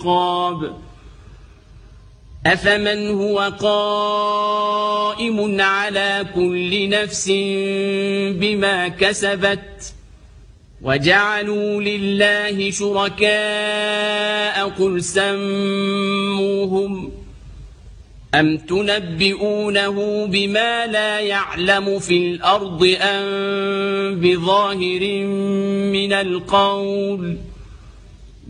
الرقاب أفمن هو قائم على كل نفس بما كسبت وجعلوا لله شركاء قل سموهم أم تنبئونه بما لا يعلم في الأرض أم بظاهر من القول